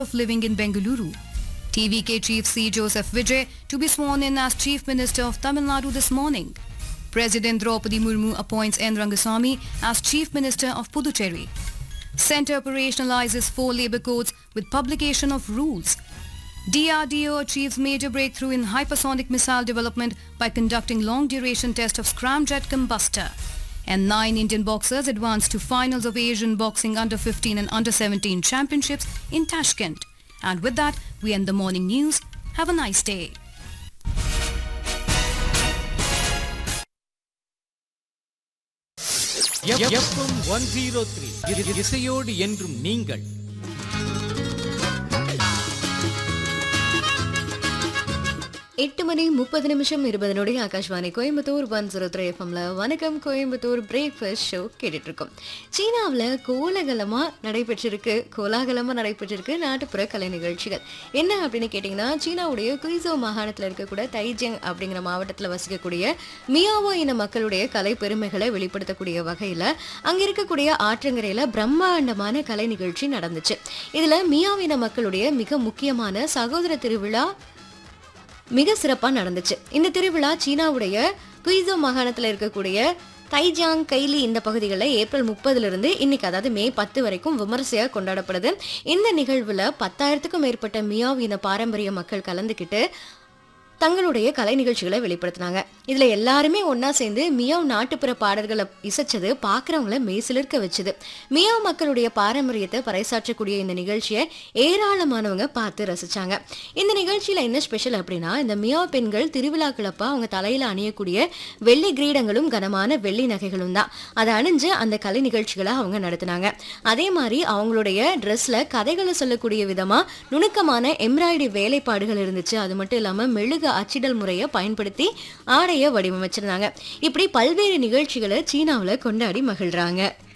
of living in Bengaluru. TVK Chief C. Joseph Vijay to be sworn in as Chief Minister of Tamil Nadu this morning. President Draupadi Murmu appoints N. Rangasamy as Chief Minister of Puducherry. Centre operationalizes 4 labour codes with publication of rules. DRDO achieves major breakthrough in hypersonic missile development by conducting long-duration test of scramjet combustor. And 9 Indian boxers advance to finals of Asian Boxing Under 15 and Under 17 Championships in Tashkent. And with that, we end the morning news. Have a nice day. FM 103 இசையோடு என்றும் நீங்கள். எட்டு மணி 30 நிமிஷம் 20 நொடி ஆகாஷ்வாணி கோயம்புத்தூர் 103 எஃப்எம்ல வணக்கம் Coimbatore breakfast show கேட்டுட்டு இருக்கோம். சீனாவில் கோலாகலமா நடைபெற்றிருக்கு நாட்டுப்புற கலை நிகழ்ச்சிகள். என்ன அப்படின்னு கேட்டிங்கன்னா, சீனாவுடைய குய்சோ மாகாணத்தில் இருக்கக்கூடிய தைஜிங் அப்படிங்கிற மாவட்டத்தில் வசிக்கக்கூடிய மியாவோ இன மக்களுடைய கலை பெருமைகளை வெளிப்படுத்தக்கூடிய வகையில் அங்கே இருக்கக்கூடிய ஆற்றங்கரையில் பிரம்மாண்டமான கலை நிகழ்ச்சி நடந்துச்சு. இதில் மியாவோ இன மக்களுடைய மிக முக்கியமான சகோதர திருவிழா மிக சிறப்பாக நடந்துச்சு. இந்த திருவிழா சீனாவுடைய குய்சோ மாகாணத்தில் இருக்கக்கூடிய தைஜாங் கைலி இந்த பகுதிகளில் ஏப்ரல் 30 இன்னைக்கு, அதாவது மே 10 வரைக்கும் விமர்சையாக கொண்டாடப்படுது. இந்த நிகழ்வில் 10,000க்கும் மேற்பட்ட மியாவ் இன பாரம்பரிய மக்கள் கலந்துக்கிட்டு தங்களுடைய கலை நிகழ்ச்சிகளை வெளிப்படுத்தினாங்க. இதில் எல்லாருமே ஒன்றா சேர்ந்து மியாவ் நாட்டுப்புற பாடல்களை இசைச்சது பார்க்குறவங்கள மெய்சிலிர்க்க வச்சுது. மியாவ் மக்களுடைய பாரம்பரியத்தை பறைசாற்றக்கூடிய இந்த நிகழ்ச்சியை ஏராளமானவங்க பார்த்து ரசித்தாங்க. இந்த நிகழ்ச்சியில் என்ன ஸ்பெஷல் அப்படின்னா, இந்த மியாவ் பெண்கள் திருவிழாக்களப்ப அவங்க தலையில் அணியக்கூடிய வெள்ளி கிரீடங்களும் கனமான வெள்ளி நகைகளும் தான். அதை அணிஞ்சு அந்த கலை நிகழ்ச்சிகளை அவங்க நடத்தினாங்க. அதே மாதிரி அவங்களுடைய ட்ரெஸ்ஸில் கதைகளை சொல்லக்கூடிய விதமாக நுணுக்கமான எம்ப்ராய்டரி வேலைப்பாடுகள் இருந்துச்சு. அது மட்டும் இல்லாமல் மெழுகு அச்சிடல் முறையை பயன்படுத்தி ஆடையை வடிவமைச்சிருந்தாங்க. இப்படி பல்வேறு நிகழ்ச்சிகளை சீனாவில் கொண்டாடி மகிழ்றாங்க.